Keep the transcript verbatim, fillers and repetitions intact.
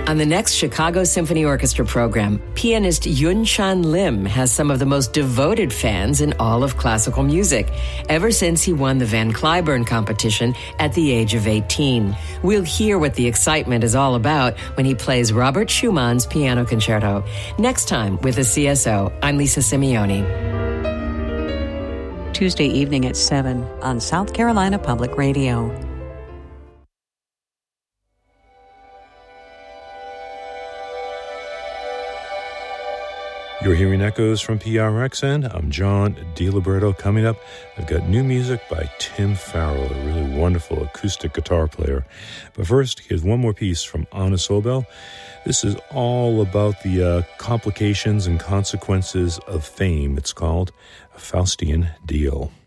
On the next Chicago Symphony Orchestra program, pianist Yun-Chan Lim has some of the most devoted fans in all of classical music, ever since he won the Van Cliburn competition at the age of eighteen. We'll hear what the excitement is all about when he plays Robert Schumann's Piano Concerto. Next time with the C S O, I'm Lisa Simeoni. Tuesday evening at seven on South Carolina Public Radio. You're hearing echoes from P R X N. I'm John DiLiberto. Coming up, I've got new music by Tim Farrell, a really wonderful acoustic guitar player. But first, here's one more piece from Anna Sobel. This is all about the uh, complications and consequences of fame. It's called A Faustian Deal.